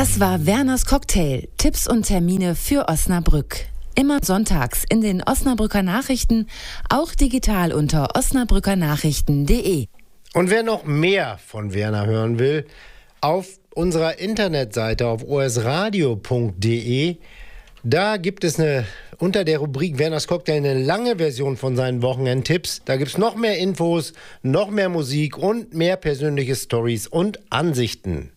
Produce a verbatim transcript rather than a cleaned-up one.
Das war Werners Cocktail. Tipps und Termine für Osnabrück. Immer sonntags in den Osnabrücker Nachrichten, auch digital unter osnabrückernachrichten punkt de. Und wer noch mehr von Werner hören will, auf unserer Internetseite auf o s radio punkt de, da gibt es eine, unter der Rubrik Werners Cocktail eine lange Version von seinen Wochenendtipps. Da gibt es noch mehr Infos, noch mehr Musik und mehr persönliche Stories und Ansichten.